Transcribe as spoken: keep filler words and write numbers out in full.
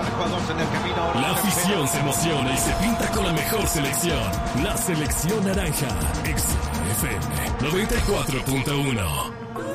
para Ecuador en el camino. La afición se emociona y se pinta con la mejor selección. La selección naranja. X F M noventa y cuatro punto uno.